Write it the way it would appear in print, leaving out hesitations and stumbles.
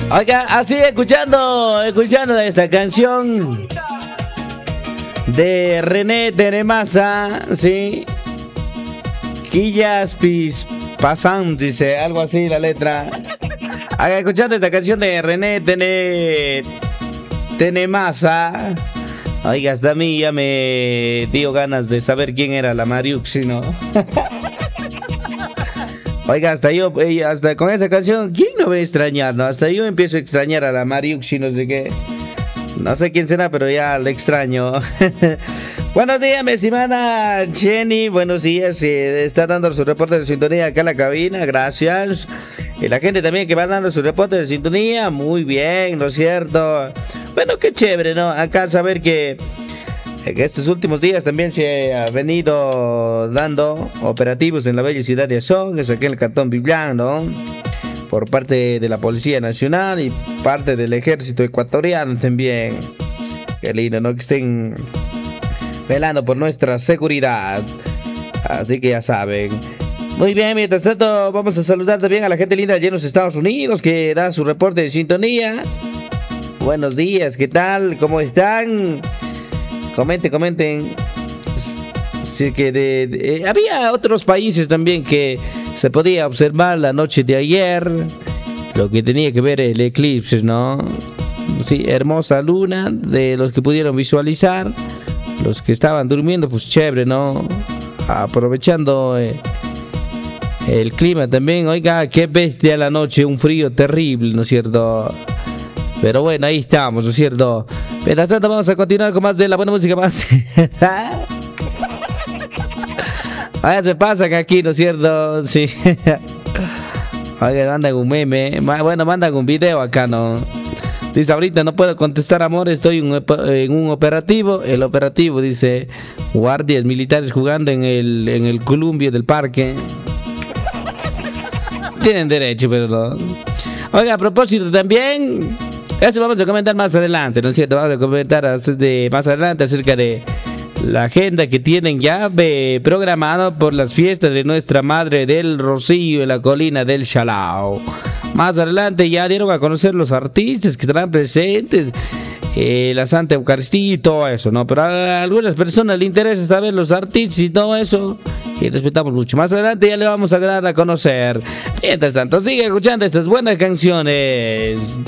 Oiga, así escuchando esta canción de René Tenemasa, ¿sí? Quillas pis pasan, dice, algo así la letra. Oiga, escuchando esta canción de René Tenemasa. Oiga, hasta a mí ya me dio ganas de saber quién era la Mariuxi, ¿no? Oiga, hasta con esa canción, ¿quién no va a extrañar, no? Hasta yo empiezo a extrañar a la Mariuxi, no sé qué. No sé quién será, pero ya le extraño. Buenos días, mi estimada Jenny. Buenos días. Está dando su reporte de sintonía acá en la cabina. Gracias. Y la gente también que va dando su reporte de sintonía. Muy bien, ¿no es cierto? Bueno, qué chévere, ¿no? Acá saber que estos últimos días también se ha venido dando operativos en la bella ciudad de Azogues, es aquí en el Cantón Biblián, ¿no? Por parte de la Policía Nacional y parte del Ejército Ecuatoriano también. Qué lindo, ¿no? Que estén velando por nuestra seguridad. Así que ya saben. Muy bien, mientras tanto vamos a saludar también a la gente linda allí en los Estados Unidos que da su reporte de sintonía. Buenos días, ¿qué tal? ¿Cómo están? Comenten. Sí, que había otros países también que se podía observar la noche de ayer, lo que tenía que ver el eclipse, ¿no? Sí, hermosa luna, de los que pudieron visualizar, los que estaban durmiendo, pues chévere, ¿no? Aprovechando el clima también. Oiga, qué bestia la noche, un frío terrible, ¿no es cierto? Pero bueno, ahí estamos, ¿no es cierto? Mientras tanto vamos a continuar con más de la buena música más. Vaya, se pasan aquí, ¿no es cierto? Sí. Oigan, mandan un meme. Bueno, mandan un video acá, ¿no? Dice, ahorita no puedo contestar, amor, estoy en un operativo. El operativo, dice, guardias militares jugando en el columpio del parque. Tienen derecho, pero no. Oiga, a propósito también, eso vamos a comentar más adelante, ¿no es cierto? Vamos a comentar más adelante acerca de la agenda que tienen ya programada por las fiestas de Nuestra Madre del Rocío en la colina del Chalao. Más adelante ya dieron a conocer los artistas que estarán presentes, la Santa Eucaristía y todo eso, ¿no? Pero a algunas personas les interesa saber los artistas y todo eso, y respetamos mucho. Más adelante ya le vamos a dar a conocer. Mientras tanto, sigue escuchando estas buenas canciones.